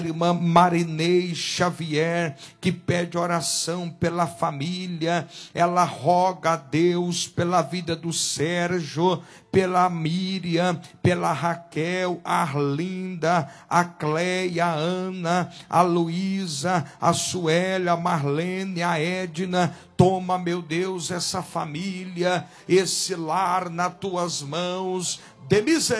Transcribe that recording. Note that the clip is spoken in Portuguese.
Irmã Marinei Xavier, que pede oração pela família, ela roga a Deus pela vida do Sérgio, pela Miriam, pela Raquel, a Arlinda, a Cleia, a Ana, a Luísa, a Suélia, a Marlene, a Edna. Toma, meu Deus, essa família, esse lar nas tuas mãos. Dê misericórdia